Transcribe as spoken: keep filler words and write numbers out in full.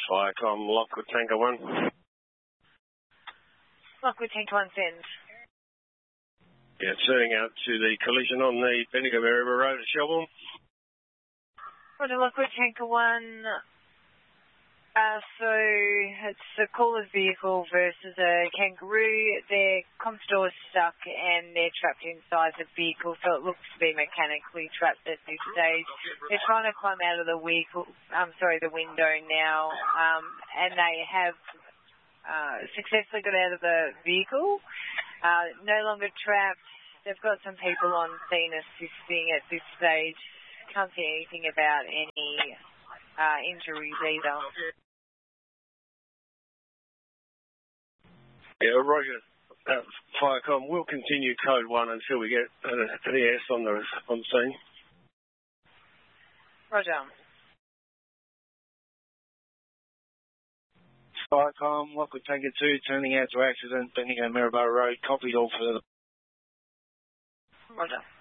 Firecom, Lockwood Tanker one. Lockwood Tanker one, send. Yeah, turning out to the collision on the Bendigo Mareeba Road at Shelbourne. Roger, Lockwood Tanker one. Uh, so it's a caller's vehicle versus a kangaroo. Their comp door is stuck and they're trapped inside the vehicle, so it looks to be mechanically trapped at this stage. They're trying to climb out of the vehicle, I'm sorry, the window now, um, and they have uh, successfully got out of the vehicle. Uh, no longer trapped. They've got some people on scene assisting at this stage. Can't see anything about any uh, injuries either. Yeah, Roger. Uh, Firecom, we'll continue code one until we get an, an E S on the on the scene. Roger. Firecom, Lockwood Tanker two, turning out to accident, Bendigo Mareeba Road. Copied all further. Roger.